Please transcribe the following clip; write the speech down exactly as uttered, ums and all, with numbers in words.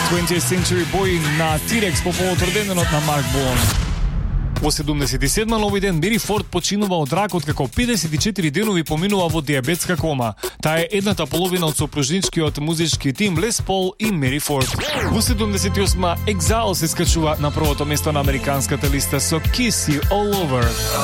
twentieth Century Boy на T-Rex по повод роденденот на Марк Болан. Во седумдесет и седма нови ден Мери Форд починува од рак откако педесет и четири денови поминува во диабетска кома. Таа е едната половина од сопружничкиот музички тим Les Paul и Мери Форд. Во седумдесет и осма Exile се скачува на првото место на американската листа со Kiss You All Over.